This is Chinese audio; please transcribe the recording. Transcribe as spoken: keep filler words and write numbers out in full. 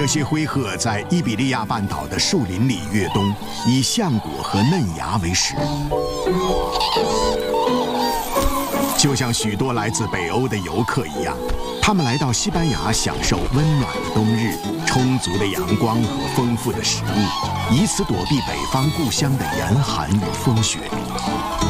这些灰鹤在伊比利亚半岛的树林里越冬，以橡果和嫩芽为食。就像许多来自北欧的游客一样，他们来到西班牙享受温暖的冬日、充足的阳光和丰富的食物，以此躲避北方故乡的严寒与风雪。